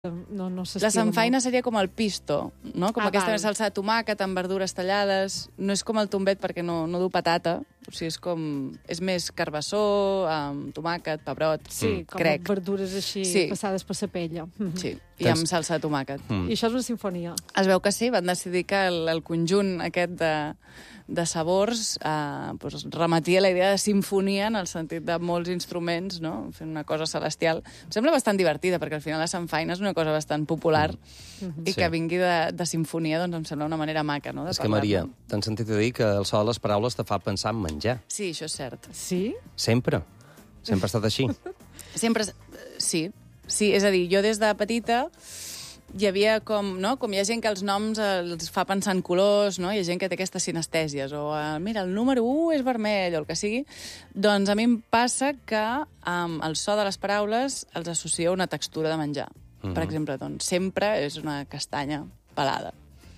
no s'estila La samfaina seria com el pisto, no? Com aquesta salsa de tomàquet amb verdures tallades. No és com el tombet perquè no du patata. O sigui, és més carbassó, amb tomàquet, pebrot, crec. Com verdures així passades per la pella. Sí, i amb salsa de tomàquet. I això és una sinfonia. Es veu que sí, van decidir que el conjunt aquest de sabors remetia la idea de sinfonia en el sentit de molts instruments, no? Fent una cosa celestial. Em sembla bastant divertida, perquè al final la samfaina és una cosa bastant popular i que vingui de sinfonia doncs em sembla una manera maca, no? És que, Maria, t'han sentit a dir que el so de les paraules te fa pensar en menjar. Sí, això és cert. Sí? Sempre. Sempre ha estat així. Sempre, sí. Sí, és a dir, jo des de petita hi havia com hi ha gent que els noms els fa pensar en colors, no? Hi ha gent que té aquestes sinestèsies, o mira, el número 1 és vermell, o el que sigui. Doncs a mi em passa que el so de les paraules els associa a una textura de menjar. Per exemple, doncs, sempre és una castanya pelada.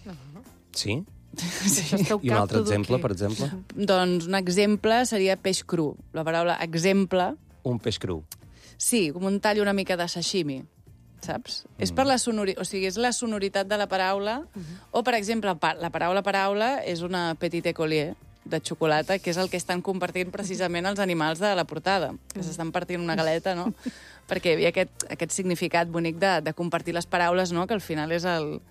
Sí? I un altre exemple, per exemple? Doncs un exemple seria peix cru. La paraula exemple... Un peix cru. Sí, com un tall una mica de sashimi, saps? És per la sonoritat, o sigui, és la sonoritat de la paraula, o, per exemple, la paraula és una petit écolier de xocolata, que és el que estan compartint precisament els animals de la portada, que s'estan partint una galeta, no? Perquè hi havia aquest significat bonic de compartir les paraules, no? Que al final és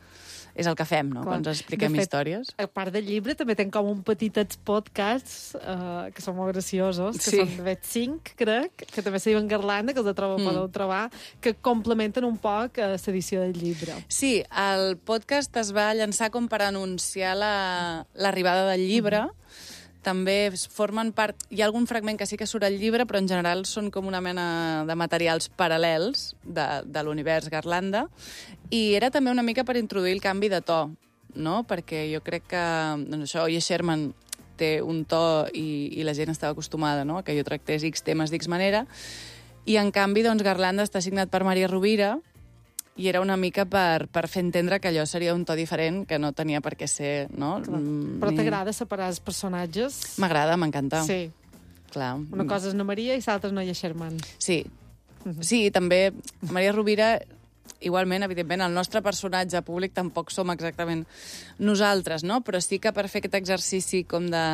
el que fem, no? Quan ens expliquem històries. A part del llibre, també ten com un petitets podcasts que són molt graciosos, que són de 5, crec, que també se diuen Garlanda, que els podeu trobar, que complementen un poc l'edició del llibre. Sí, el podcast es va llançar com per anunciar l'arribada del llibre. També formen part... Hi ha algun fragment que sí que surt al llibre, però en general són com una mena de materials paral·lels de l'univers Garlanda. I era també una mica per introduir el canvi de to, no? Perquè jo crec que això, O.J. Sherman té un to i la gent estava acostumada, no? Que jo tractés X temes d'X manera. I, en canvi, doncs, Garlanda està signat per Maria Rovira, i era una mica per fer entendre que allò seria un to diferent, que no tenia per què ser, no? Però t'agrada separar els personatges? M'agrada, m'encanta. Sí. Clar. Una cosa és na Maria i l'altra és Noia Sherman. Sí. Sí, també Maria Rovira, igualment, evidentment, el nostre personatge públic tampoc som exactament nosaltres, no? Però sí que per fer aquest exercici com de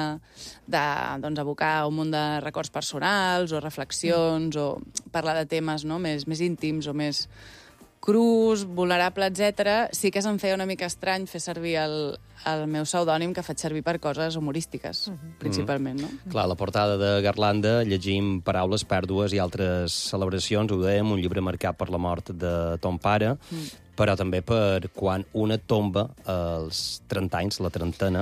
doncs, abocar un munt de records personals o reflexions o parlar de temes, no? més íntims o més crus, vulnerable, etc. Sí que se'm feia una mica estrany fer servir el meu pseudònim, que faig servir per coses humorístiques, principalment, no? Clar, a la portada de Garlanda llegim paraules, pèrdues i altres celebracions, ho dèiem, un llibre marcat per la mort de ton pare, però també per quan una tomba als 30 anys, la trentena,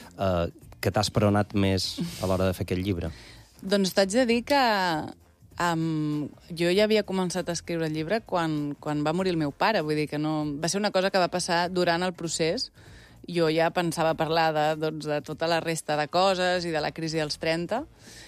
que t'has peronat més a l'hora de fer aquest llibre. Doncs t'haig de dir que jo ja havia començat a escriure el llibre quan va morir el meu pare, vull dir que no... Va ser una cosa que va passar durant el procés. Jo ja pensava parlar de tota la resta de coses i de la crisi dels 30.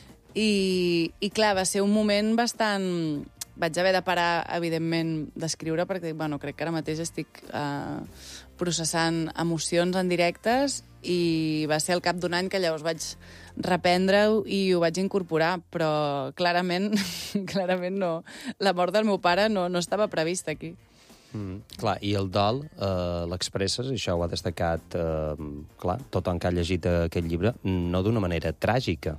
I clar, va ser un moment bastant... Vaig haver de parar, evidentment, d'escriure, perquè crec que ara mateix estic processant emocions en directes, i va ser al cap d'un any que llavors vaig reprendre-ho i ho vaig incorporar, però clarament no. La mort del meu pare no estava prevista aquí. Clar, i el dol l'expresses, això ho ha destacat, clar, tothom que ha llegit aquest llibre, no d'una manera tràgica.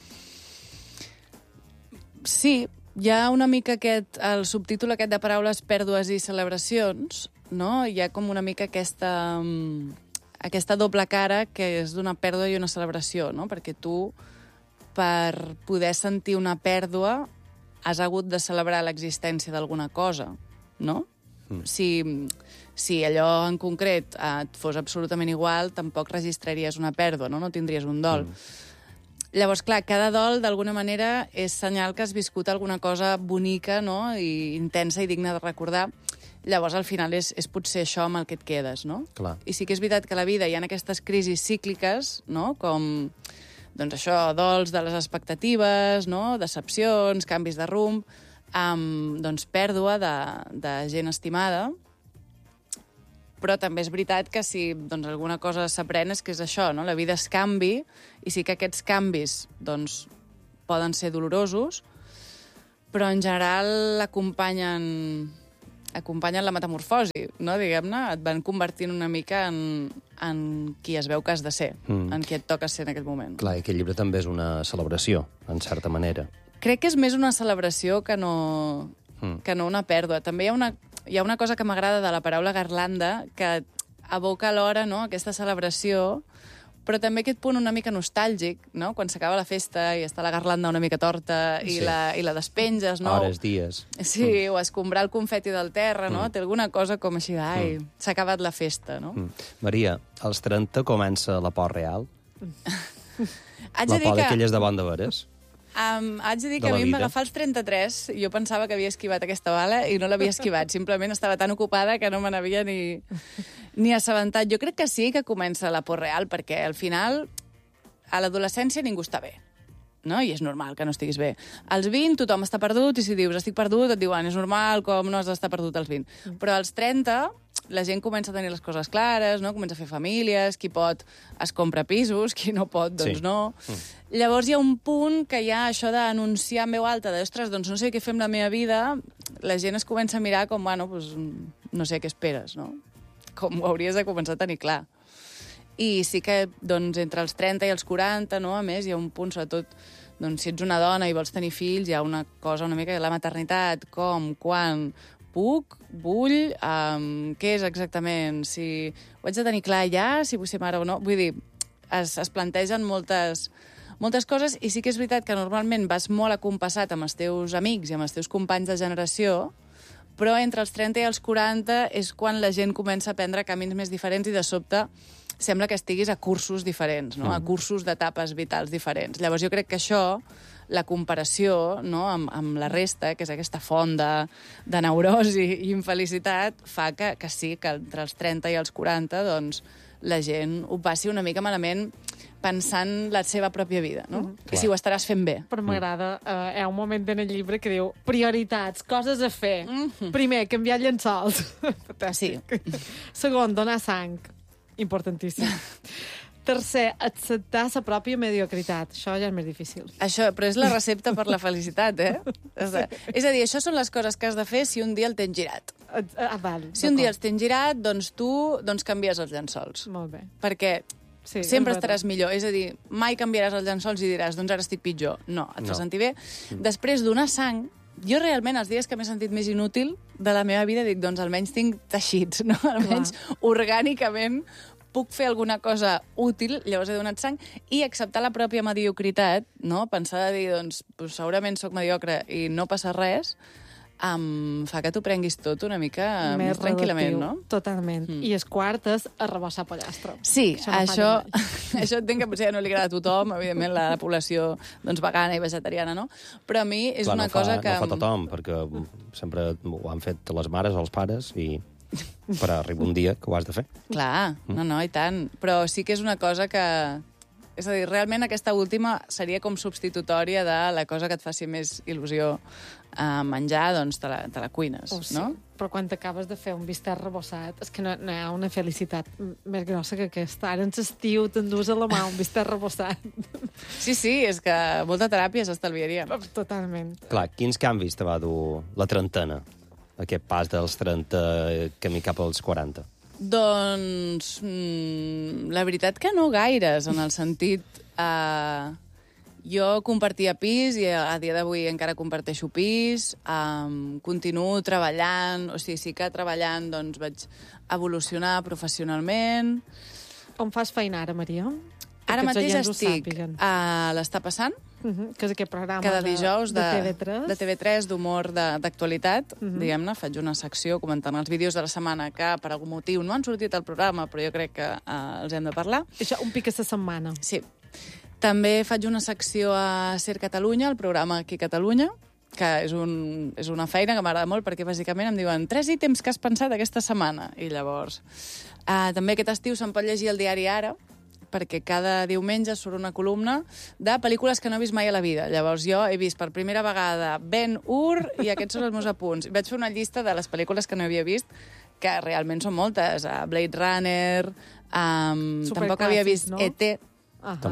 Sí, hi ha una mica el subtítol aquest de paraules, pèrdues i celebracions, no? Hi ha com una mica aquesta doble cara que és d'una pèrdua i una celebració, no? Perquè tu, per poder sentir una pèrdua, has hagut de celebrar l'existència d'alguna cosa, no? Si allò en concret et fos absolutament igual, tampoc registraries una pèrdua, no? No tindries un dol. Llavors, clar, cada dol, d'alguna manera, és senyal que has viscut alguna cosa bonica, no? I intensa i digna de recordar. Llavors, al final, és potser això amb el que et quedes, no? Clar. I sí que és veritat que a la vida hi ha aquestes crisis cícliques, no? Com, doncs això, dols de les expectatives, no? Decepcions, canvis de rumb, doncs pèrdua de gent estimada. Però també és veritat que si doncs, alguna cosa s'aprèn és que és això, no? La vida es canvi, i sí que aquests canvis doncs, poden ser dolorosos, però en general acompanyen acompanyen la metamorfosi, no? Diguem-ne, et van convertint una mica en qui es veu que has de ser, en qui et toca ser en aquell moment. Clar, i aquest llibre també és una celebració, en certa manera. Crec que és més una celebració que no una pèrdua. També hi ha una cosa que m'agrada de la paraula garlanda, que evoca alhora, no?, aquesta celebració, però també aquest punt una mica nostàlgic, no?, quan s'acaba la festa i està la garlanda una mica torta i la despenges, no? Hores, dies. Sí, o escombrar el confeti del terra, no? Té alguna cosa com així d'ai, s'ha acabat la festa, no? Maria, als 30 comença la por real? Haig La de dir por que... d'aquelles de bon de veres? Haig de dir que a mi em va agafar els 33, jo pensava que havia esquivat aquesta bala i no l'havia esquivat, simplement estava tan ocupada que no me n'havia ni assabentat. Jo crec que sí que comença la por real, perquè al final a l'adolescència ningú està bé, no? I és normal que no estiguis bé. Als 20 tothom està perdut i si dius estic perdut et diuen és normal, com no has d'estar perdut als 20. Però als 30 la gent comença a tenir les coses clares, no? Comença a fer famílies, qui pot es compra pisos, qui no pot, doncs no. Llavors hi ha un punt que hi ha això d'anunciar en veu alta, ostres, doncs no sé què fer amb la meva vida, la gent es comença a mirar com, bueno, doncs, no sé què esperes, no? Com ho hauries de començar a tenir clar. I sí que, doncs, entre els 30 i els 40, no? A més, hi ha un punt, sobretot, doncs, si ets una dona i vols tenir fills, hi ha una cosa una mica de la maternitat, com, quan, puc, vull, què és exactament, si ho haig de tenir clar ja, si vull ser mare o no. Vull dir, es plantegen moltes coses i sí que és veritat que normalment vas molt acompassat amb els teus amics i amb els teus companys de generació, però entre els 30 i els 40 és quan la gent comença a prendre camins més diferents i de sobte sembla que estiguis a cursos diferents, no? A cursos d'etapes vitals diferents. Llavors jo crec que això, la comparació, no?, amb la resta, que és aquesta font de neurosi i infelicitat, fa que sí, que entre els 30 i els 40 doncs, la gent ho passi una mica malament pensant la seva pròpia vida, no? I si ho estaràs fent bé. Però m'agrada, hi ha un moment en el llibre que diu prioritats, coses a fer. Primer, canviar llençols. Sí. Segon, donar sang. Importantíssim. Tercer, acceptar la pròpia mediocritat. Això ja és més difícil. Això, però és la recepta per la felicitat, eh? És a dir, això són les coses que has de fer si un dia el tens girat. Val, si un dia els tens girat, doncs tu canvies els llençols. Molt bé. Perquè sempre estaràs millor. És a dir, mai canviaràs els llençols i diràs, doncs ara estic pitjor. No, et fa sentir bé. Després, donar sang, jo realment els dies que m'he sentit més inútil de la meva vida dic, doncs almenys tinc teixits, no? Almenys orgànicament puc fer alguna cosa útil, llavors he donat sang, i acceptar la pròpia mediocritat, no? Pensar de dir, doncs, segurament sóc mediocre i no passa res, fa que t'ho prenguis tot una mica més tranquil·lament, no? Totalment. I es quartes, arrebossar pollastre. Sí, això entenc que potser no li agrada a tothom, evidentment la població doncs, vegana i vegetariana, no? Però a mi és una cosa que... No fa tothom, perquè sempre ho han fet les mares o els pares però arriba un dia que ho has de fer. Clar, no, i tant. Però sí que és una cosa que... És a dir, realment aquesta última seria com substitutòria de la cosa que et faci més il·lusió menjar, doncs te la cuines, no? Però quan t'acabes de fer un bistec rebossat, és que no hi ha una felicitat més grossa que aquesta. Ara en l'estiu t'endús a la mà un bistec rebossat. Sí, és que molta teràpia s'estalviaria. Totalment. Clar, quins canvis te va dur la trentena? Aquest pas dels 30 camí cap als 40? Doncs la veritat que no gaires, en el sentit... Jo compartia pis i a dia d'avui encara comparteixo pis, continuo treballant, o sigui, sí que treballant doncs vaig evolucionar professionalment. On fas feina ara, Maria? Ara mateix estic a l'Està passant, que és aquest programa cada dijous de TV3. De TV3 d'humor d'actualitat, diguem-ne, faig una secció comentant els vídeos de la setmana que per algun motiu no han sortit al programa, però jo crec que els hem de parlar. Això, un pic a la setmana. Sí. També faig una secció a Ser Catalunya, el programa Aquí Catalunya, que és una feina que m'agrada molt perquè bàsicament em diuen 3 ítems que has pensat aquesta setmana. I llavors... també aquest estiu se'n pot llegir el diari Ara, perquè cada diumenge surt una columna de pel·lícules que no he vist mai a la vida. Llavors jo he vist per primera vegada Ben-Hur i aquests són els meus apunts. Vaig fer una llista de les pel·lícules que no havia vist, que realment són moltes. Blade Runner, tampoc havia vist, no? E.T. Tampoc?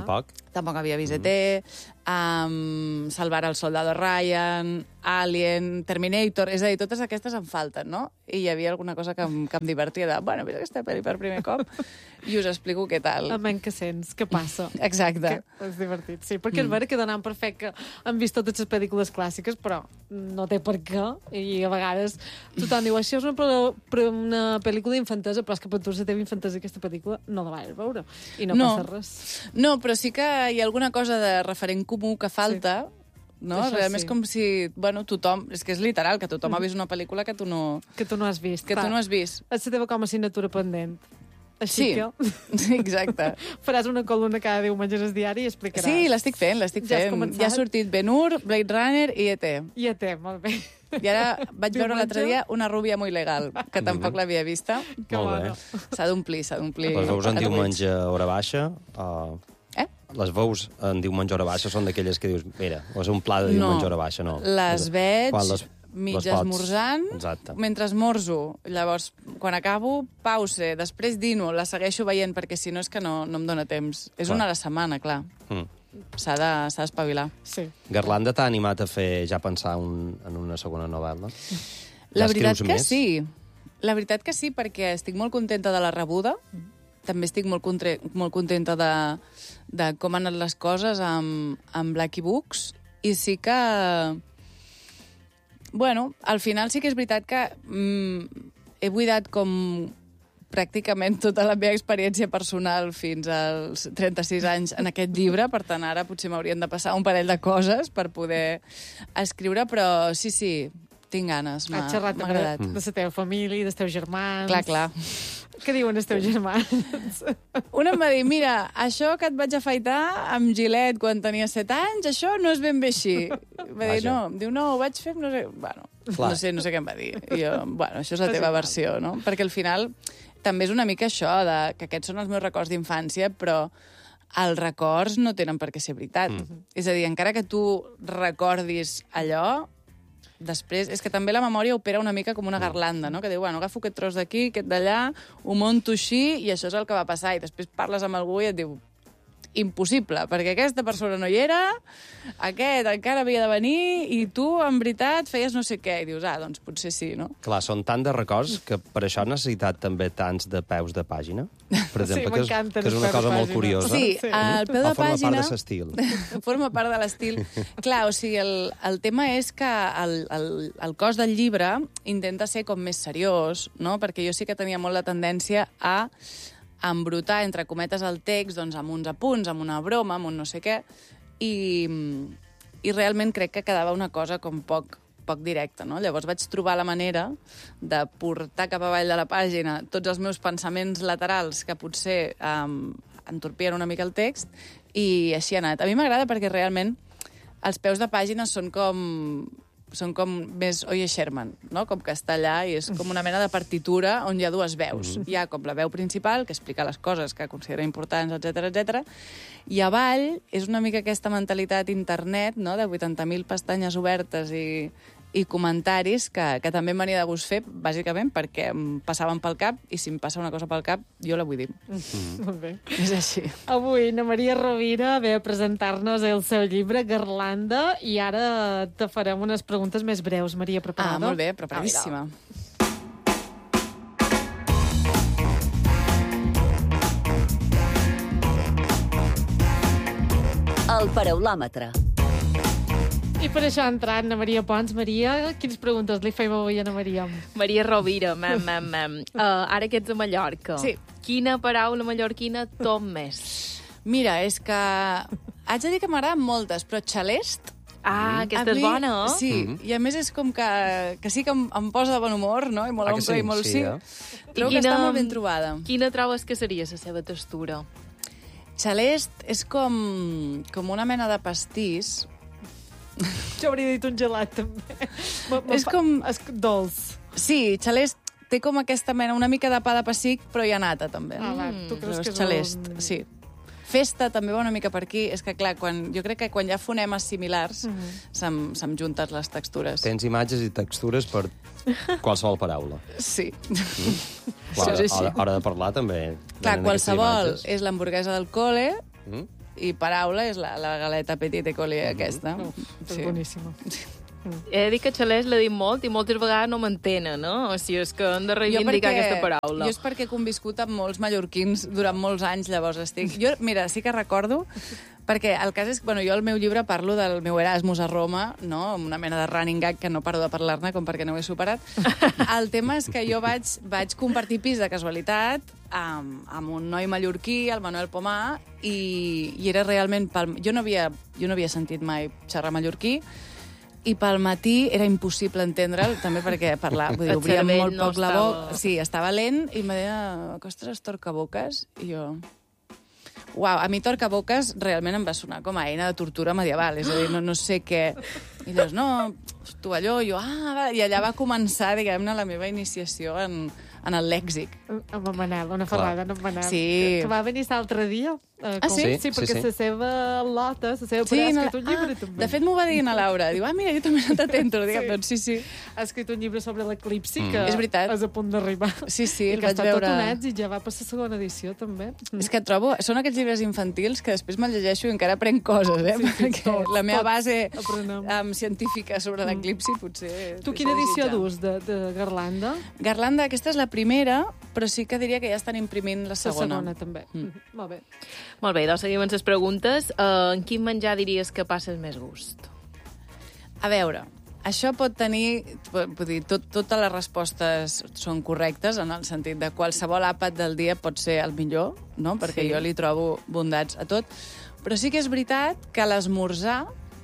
tampoc havia vist ET, Salvar el soldado Ryan, Alien, Terminator... És a dir, totes aquestes em falten, no? I hi havia alguna cosa que em divertia de... Bueno, mira aquesta pel·li per primer cop i us explico què tal. Almenys que sents, què passa. Exacte. És divertit, sí. Perquè és vera que donant per fet que han vist totes les pel·lícules clàssiques, però no té per què. I a vegades tothom diu, això és una pel·lícula infantesa, però és que per tu la teva infantesa aquesta pel·lícula no la vas veure. I no passa res. No, però sí que hi ha alguna cosa de referent comú que falta, no? Realment és com si, bueno, tothom... És que és literal, que tothom ha vist una pel·lícula que tu no... Que tu no has vist. Que tu no has vist. És la teva com a assignatura pendent. Així que... Sí, exacte. Faràs una columna cada diumenge al diari i explicaràs. Sí, l'estic fent. Ja ha sortit Ben-Hur, Blade Runner i ET. I ET, molt bé. I ara vaig veure l'altre dia Una rúbia muy legal, que tampoc l'havia vista. Molt bé. S'ha d'omplir. Les veus en diumenge a hora baixa... Les veus en diumenge a hora baixa són d'aquelles que dius, mira, o és un pla de diumenge a hora baixa, no. Les veig mig esmorzant, mentre esmorzo. Llavors, quan acabo, pause, després dino, la segueixo veient, perquè si no és que no em dóna temps. És una a la setmana, clar. S'ha d'espavilar. Sí. Garlanda t'ha animat a fer ja pensar en una segona novel·la? La veritat que sí. La veritat que sí, perquè estic molt contenta de la rebuda. També estic molt contenta de com han anat les coses amb Blacky Books. I sí que... Bueno, al final sí que és veritat que he buidat com pràcticament tota la meva experiència personal fins als 36 anys en aquest llibre, per tant, ara potser m'haurien de passar un parell de coses per poder escriure, però sí, tinc ganes, m'ha agradat. De la teva família, dels teus germans... Clar. Què diuen els teus germans? Un em va dir, mira, això que et vaig afaitar amb Gillette quan tenia 7 anys, això no és ben bé així. Va dir, no, ho vaig fer... No sé, bueno, no sé què em va dir. I jo, bueno, això és la teva versió, no? Perquè al final també és una mica això, que aquests són els meus records d'infància, però els records no tenen per què ser veritat. És a dir, encara que tu recordis allò, després, és que també la memòria opera una mica com una garlanda, no? Que diu, bueno, agafo aquest tros d'aquí, aquest d'allà, ho monto així i això és el que va passar. I després parles amb algú i et diu, impossible, perquè aquesta persona no hi era, aquest encara havia de venir i tu, en veritat, feies no sé què. I dius, doncs potser sí, no? Clar, són tant de records que per això has necessitat també tants de peus de pàgina. Per exemple, que és una cosa molt curiosa. Sí, el peu de pàgina... Forma part de l'estil. Forma part de l'estil. Clar, o sigui, el tema és que el cos del llibre intenta ser com més seriós, no? Perquè jo sí que tenia molt la tendència a embrutar, entre cometes, el text doncs, amb uns apunts, amb una broma, amb un no sé què, i realment crec que quedava una cosa com poc directa, no? Llavors vaig trobar la manera de portar cap avall de la pàgina tots els meus pensaments laterals que potser entorpien una mica el text, i així ha anat. A mi m'agrada perquè realment els peus de pàgina són com més Oye Sherman, no? Com que està allà i és com una mena de partitura on hi ha dues veus. Hi ha com la veu principal, que explica les coses que considera importants, etc. I avall és una mica aquesta mentalitat internet, no? De 80.000 pestanyes obertes i comentaris que també m'ania de gust fer, bàsicament perquè em passaven pel cap, i si em passa una cosa pel cap, jo la vull dir. Molt bé. És així. Avui na Maria Rovira ve a presentar-nos el seu llibre, Garlanda, i ara te farem unes preguntes més breus. Maria, preparada? Molt bé, preparadíssima. El paraulòmetre. I per això ha entrat na Maria Pons. Maria, quines preguntes li feim avui a na Maria? Maria Rovira, ara que ets a Mallorca. Sí. Quina paraula mallorquina tom més? Mira, és que haig de dir que m'agraden moltes, però xalest... aquesta és bona, eh? Sí, i a més és com que sí que em posa de bon humor, no? I molt oncle i molt sí. Trobo que està molt ben trobada. Quina trobes que seria la seva textura? Xalest és com una mena de pastís. Jo hauria dit un gelat, també. És com... dolç. Sí, xalest té com aquesta mena, una mica de pa de pessic, però hi ha nata, també. Tu creus que és xalest, sí. Festa també va una mica per aquí. És que, clar, jo crec que quan hi ha fonemes similars se'm junten les textures. Tens imatges i textures per qualsevol paraula. Sí. Clar, a hora de parlar també. Clar, qualsevol és l'hamburguesa del cole i paraula és la galeta petit et collé aquesta. És boníssima. He de dir que xalès l'he dit molt i moltes vegades no m'entenen, no? O sigui, és que hem de reivindicar aquesta paraula. Jo és perquè he conviscut amb molts mallorquins durant molts anys, llavors estic... Jo, mira, sí que recordo, perquè el cas és que, bueno, jo al meu llibre parlo del meu Erasmus a Roma, no? Amb una mena de running gag que no paro de parlar-ne, com perquè no ho he superat. El tema és que jo vaig compartir pis de casualitat amb un noi mallorquí, el Manuel Pomar, i era realment... Jo no havia sentit mai xerrar mallorquí, i pel matí era impossible entendre'l, també perquè parlar, vull dir, obria molt poc la boca. Sí, estava lent i em deia, ostres, torcaboques, i jo... Uau, a mi torcaboques realment em va sonar com a eina de tortura medieval, és a dir, no sé què... I llavors, no, tovalló, i jo, i allà va començar, diguem-ne, la meva iniciació en el lèxic. Amb en Manel, una ferrada amb en Manel. Sí. Que va venir l'altre dia. Sí? Sí, perquè la seva lota, la seva ha escrit un llibre, també. De fet, m'ho va dir a Laura. Diu, mira, jo també no t'atento. Digue'm, doncs sí. Ha escrit un llibre sobre l'eclipsi, que és veritat. És a punt d'arribar. Sí, I el que vaig està veure... tot un èxit, ja va per la segona edició, també. És que trobo... Són aquests llibres infantils que després me'l llegeixo i encara aprenc coses, perquè la meva base científica sobre l'eclipsi potser... Tu quina edició dus de Garlanda? Garlanda, aquesta és la primera, però sí que diria que ja estan imprimint la segona. La segona, també. Molt bé. Molt bé, doncs seguim amb les preguntes. En quin menjar diries que passes més gust? A veure, això pot tenir... Vull dir, totes les respostes són correctes, en el sentit de qualsevol àpat del dia pot ser el millor, no? Perquè jo li trobo bondats a tot. Però sí que és veritat que l'esmorzar,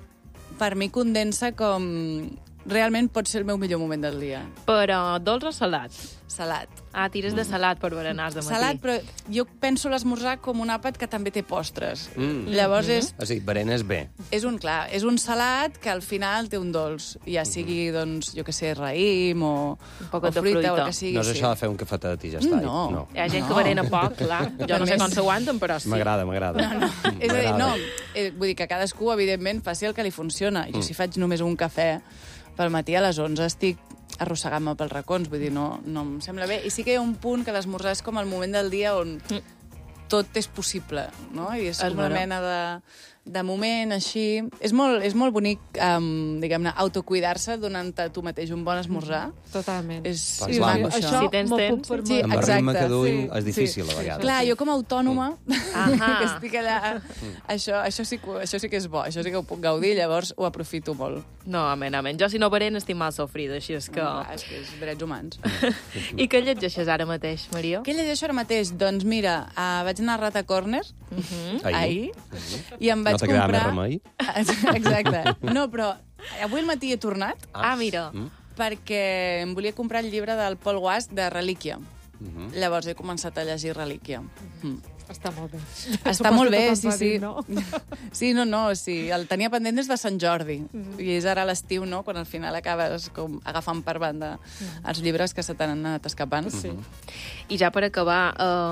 per mi, condensa com... Realment pot ser el meu millor moment del dia. Però dolç o salat? Salat. Ah, tires de salat per berenars de matí. Salat, però jo penso l'esmorzar com un àpat que també té postres. Llavors és... O sigui, berenes bé. És un salat que al final té un dolç. Ja sigui, doncs, jo que sé, raïm o poc de fruita o el fruita. que sigui. No és això de fer un cafetet i ja està. No. Hi ha gent que berena poc, clar. Jo no sé com s'aguanten, però sí. M'agrada. No. És a dir, no. Vull dir que cadascú, evidentment, faci el que li funciona. Jo si faig només un cafè pel matí a les 11 estic arrossegant-me pels racons, vull dir, no em sembla bé. I sí que hi ha un punt que l'esmorzar és com el moment del dia on tot és possible, no? I és com una mena de moment així... És molt bonic, diguem-ne, autocuidar-se donant-te tu mateix un bon esmorzar. Totalment. És maco, això. Si tens temps. Sí, amb el ritme que duim sí. és difícil, a vegades. Clar, jo com a autònoma, que estic allà... Això sí que és bo, això sí que ho puc gaudir, llavors ho aprofito molt. No, amen. Jo si no berena estic mal sofrida, així és que... És que és drets humans. I què llegeixes ara mateix, Marió? Què llegeixo ara mateix? Doncs mira, vaig anar a Rata Corner ahir i em vaig no t'agrada comprar... més remei? Exacte. No, però avui al matí he tornat Mira. perquè em volia comprar el llibre del Paul Guast de Relíquia. Llavors he començat a llegir Relíquia. Està molt bé. Està molt bé, sí. Dir, no? Sí, sí. El tenia pendent des de Sant Jordi. I és ara a l'estiu, no?, quan al final acabes com agafant per banda els llibres que se t'han anat escapant. Sí. I ja per acabar,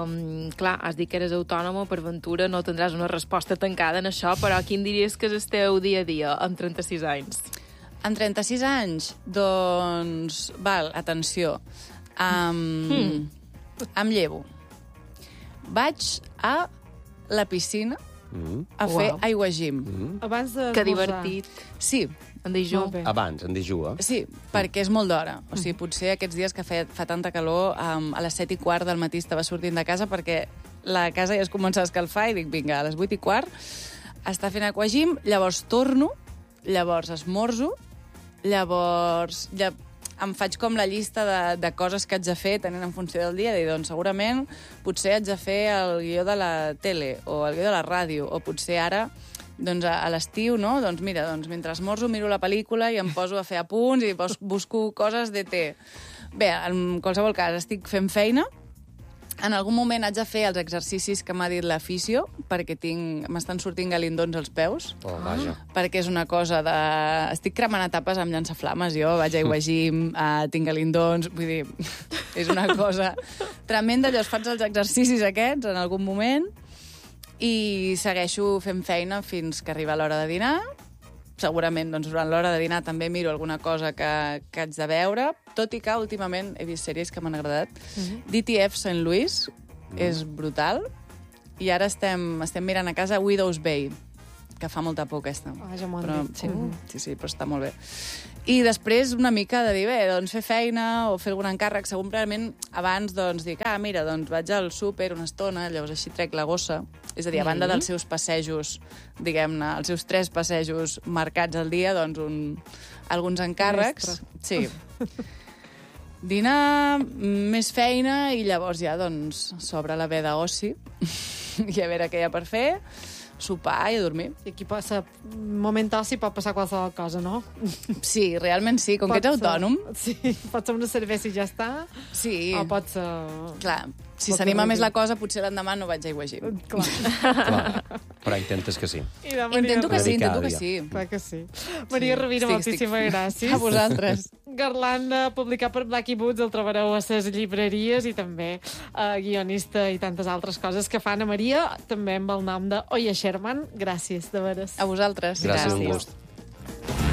clar, has dit que eres autònoma, per ventura no tindràs una resposta tancada en això, però quin diries que és el teu dia a dia amb 36 anys? En 36 anys? Doncs, atenció. Em llevo. Vaig a la piscina a fer aiguagim. Abans d'esmorzar. Que divertit. Sí. En dijú. Abans, en dijú, Sí, perquè és molt d'hora. O sigui, potser aquests dies que fa tanta calor, a les 7:15 del matí estava sortint de casa perquè la casa ja es comença a escalfar i dic, vinga, a les 8:15 està fent aiguagim, llavors torno, llavors esmorzo, llavors em faig com la llista de coses que haig de fer tenint en funció del dia, i doncs segurament potser haig de fer el guió de la tele o el guió de la ràdio, o potser ara doncs a l'estiu, no? Doncs mira, mentre esmorzo miro la pel·lícula i em poso a fer apunts i busco coses d'ET. Bé, en qualsevol cas, estic fent feina. En algun moment haig de fer els exercicis que m'ha dit la fisio, perquè m'estan sortint galindons als peus. Oh, vaja. Perquè és una cosa de... Estic cremant etapes amb llançaflames, jo vaig a aiguagim, tinc galindons, vull dir, és una cosa tremenda. Llavors faig els exercicis aquests en algun moment i segueixo fent feina fins que arriba l'hora de dinar. Segurament, doncs, durant l'hora de dinar també miro alguna cosa que haig de veure, tot i que últimament he vist sèries que m'han agradat. DTF St. Louis és brutal. i ara estem mirant a casa Widow's Bay, que fa molta por, aquesta. Ja m'ho han dit. Sí, però està molt bé. I després una mica de dir, bé, doncs fer feina o fer algun encàrrec. Segurament abans doncs, dic, mira, doncs vaig al súper una estona, llavors així trec la gossa. És a dir, a banda dels seus passejos, diguem-ne, els seus 3 passejos marcats al dia, doncs alguns encàrrecs. Sí. Dinar, més feina, i llavors ja doncs s'obre la veda d'oci i a veure què hi ha per fer, sopar i a dormir. I aquí passa, moment d'oci pot passar qualsevol cosa, no? Sí, realment sí, com que ets autònom. Sí, pot ser una cervesa i ja està. Sí. O pot ser... Clar, si s'anima més la cosa, potser l'endemà no vaig a aiguagir. Clar, però intentes que sí. Intento que sí. Clar que sí. Maria Rovira, moltíssimes gràcies. A vosaltres. Garlanda, publicat per Blackie Boots, el trobareu a les llibreries, i també guionista i tantes altres coses que fan a Maria, també amb el nom de Oya Sherman. Gràcies, de veres. A vosaltres. Gràcies, un gust.